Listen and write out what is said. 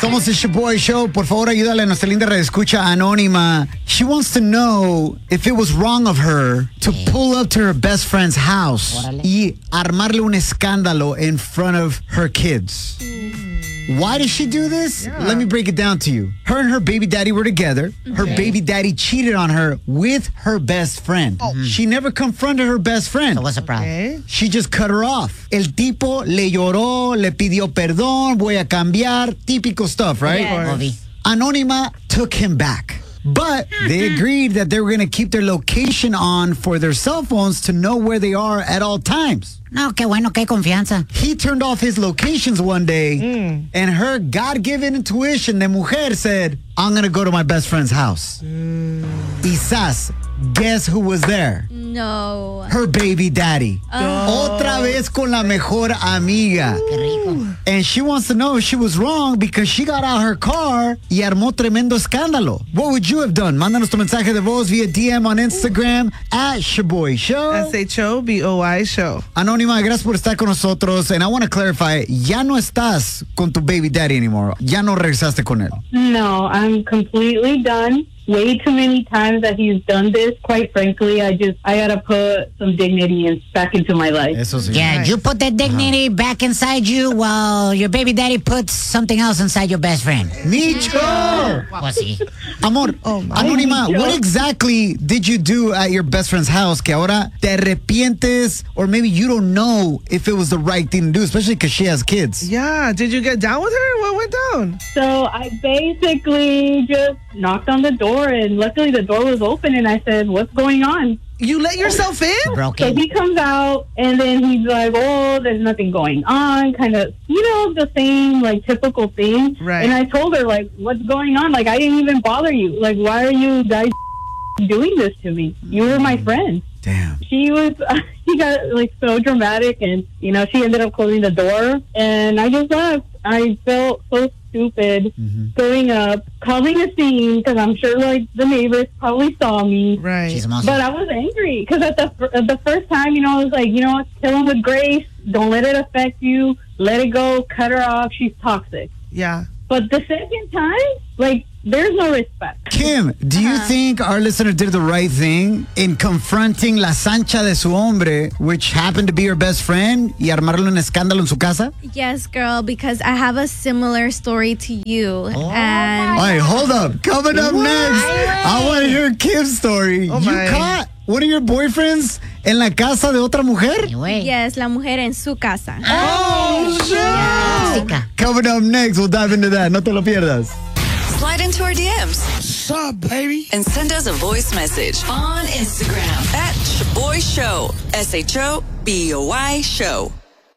Somos el Shaboy Show. Por favor, ayúdale a nuestra linda redescucha anónima. She wants to know if it was wrong of her to pull up to her best friend's house y armarle un escándalo in front of her kids. Why did she do this? Yeah. Let me break it down to you. Her and her baby daddy were together. Her baby daddy cheated on her with her best friend. She never confronted her best friend. So what's the problem? Okay. She just cut her off. El tipo le lloró, le pidió perdón, voy a cambiar. Típico stuff, right? Yes. Anónima took him back. But they agreed that they were going to keep their location on for their cell phones to know where they are at all times. No, qué bueno, qué confianza. He turned off his locations one day, and her God-given intuition de mujer said, I'm going to go to my best friend's house. Quizás, guess who was there? No. Her baby daddy. Otra vez con la mejor amiga. Qué rico. And she wants to know if she was wrong because she got out her car y armó tremendo escándalo. What would you have done? Mándanos tu mensaje de voz via DM on Instagram at Shaboy Show. SHOBOY Show. Anónima, gracias por estar con nosotros. And I want to clarify, ya no estás con tu baby daddy anymore. Ya no regresaste con él. No, I'm completely done. Way too many times that he's done this. Quite frankly, I gotta put some dignity back into my life. Eso sí. Yeah, you put that dignity back inside you while your baby daddy puts something else inside your best friend. Micho! Pussy. Amor, Anónima, what exactly did you do at your best friend's house que ahora te arrepientes or maybe you don't know if it was the right thing to do, especially because she has kids? Yeah, did you get down with her? What went down? So I basically just knocked on the door, and luckily the door was open, and I said, what's going on? You let yourself in? So Broken. he comes out, and then he's like, oh, there's nothing going on, kind of, the same, like, typical thing. Right. And I told her, like, what's going on? Like, I didn't even bother you. Like, why are you guys doing this to me? You were my friend. Damn. She got, like, so dramatic, and, she ended up closing the door, and I just left. I felt so stupid going up, causing a scene, because I'm sure, like, the neighbors probably saw me. Right. She's a monster. But I was angry, because at the first time, I was like, what, kill him with grace. Don't let it affect you. Let it go. Cut her off. She's toxic. Yeah. But the second time, like, there's no respect. Kim, do you think our listener did the right thing in confronting la sancha de su hombre, which happened to be her best friend, y armarle un escándalo en su casa? Yes, girl, because I have a similar story to you. And All right, hold up. Coming up next, I want to hear Kim's story. Oh, you my. caught one of your boyfriends en la casa de otra mujer? yes, la mujer en su casa. Oh, shit! Tóxica. Coming up next, we'll dive into that. No te lo pierdas. Slide into our DMs. What's up, baby? And send us a voice message on Instagram at Shaboy Show. SHOBOY Show.